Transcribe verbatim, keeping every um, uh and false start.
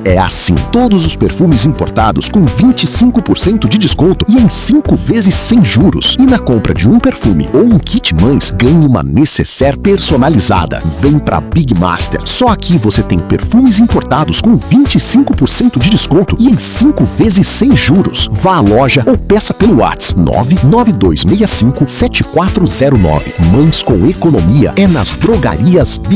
é assim. Todos os perfumes importados com vinte e cinco por cento de desconto e em cinco vezes sem juros. E na compra de um perfume ou um kit mães, ganhe uma necessaire personalizada. Vem pra Big Master. Só aqui você tem perfumes importados com vinte e cinco por cento de desconto e em cinco vezes sem juros. Vá à loja ou peça pelo WhatsApp nove nove dois seis cinco sete quatro zero nove. Mães com economia é nas drogarias Big